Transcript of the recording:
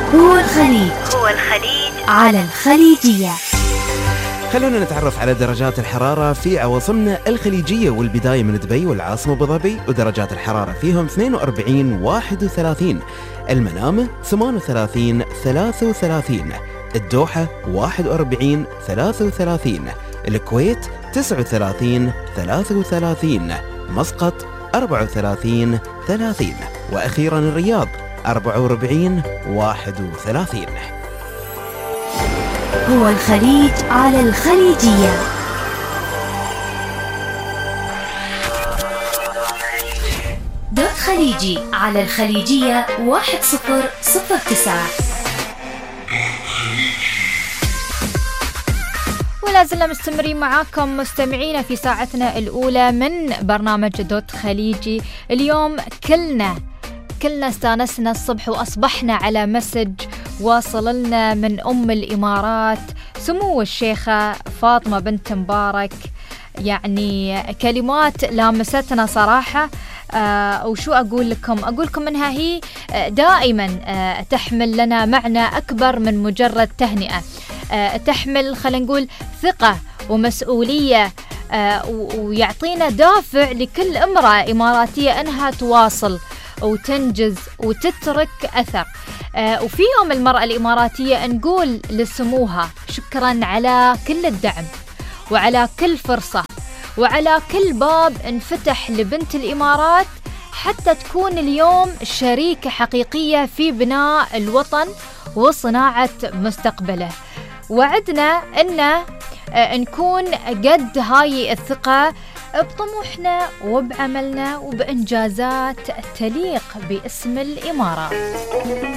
هو الخليج على الخليجية. خلونا نتعرف على درجات الحرارة في عواصمنا الخليجية، والبداية من دبي والعاصمة أبو ظبي، ودرجات الحرارة فيهم 42 31، المنامة 38 33، الدوحة 41 33، الكويت 39 33، مسقط 34 30، وأخيرا الرياض 44 31. هو الخليج على الخليجية. دوت خليجي على الخليجية 1009. ولا زلنا مستمرين معاكم مستمعينا في ساعتنا الأولى من برنامج دوت خليجي. اليوم كلنا استانسنا الصبح وأصبحنا على مسج واصل لنا من أم الإمارات سمو الشيخة فاطمة بنت مبارك. يعني كلمات لامستنا صراحة. وشو أقول لكم إنها هي دائما تحمل لنا معنى أكبر من مجرد تهنئة. تحمل خلينا نقول ثقة ومسؤولية، ويعطينا دافع لكل امرأة إماراتية أنها تواصل وتنجز وتترك أثر. وفي يوم المرأة الإماراتية نقول لسموها شكرا على كل الدعم وعلى كل فرصة وعلى كل باب انفتح لبنت الإمارات حتى تكون اليوم شريكة حقيقية في بناء الوطن وصناعة مستقبله. وعدنا أن نكون قد هاي الثقة بطموحنا وبعملنا وبإنجازات تليق باسم الإمارات.